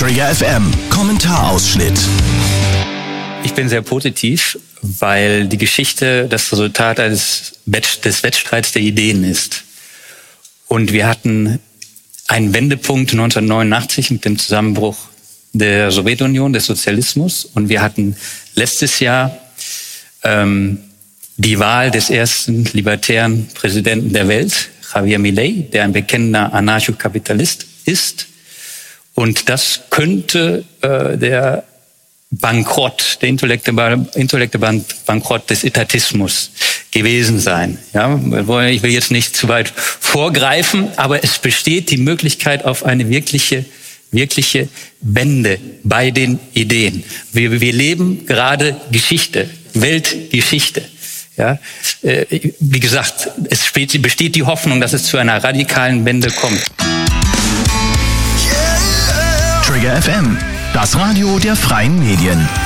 Trigger FM Kommentarausschnitt. Ich bin sehr positiv, weil die Geschichte das Resultat des Wettstreits der Ideen ist. Und wir hatten einen Wendepunkt 1989 mit dem Zusammenbruch der Sowjetunion, des Sozialismus. Und wir hatten letztes Jahr die Wahl des ersten libertären Präsidenten der Welt, Javier Milei, der ein bekennender Anarchokapitalist ist. Und das könnte der intellektuelle Bankrott des Etatismus gewesen sein. Ja, ich will jetzt nicht zu weit vorgreifen, aber es besteht die Möglichkeit auf eine wirkliche Wende bei den Ideen. Wir leben gerade Geschichte, Weltgeschichte. Ja, wie gesagt, es besteht die Hoffnung, dass es zu einer radikalen Wende kommt. Trigger FM, das Radio der freien Medien.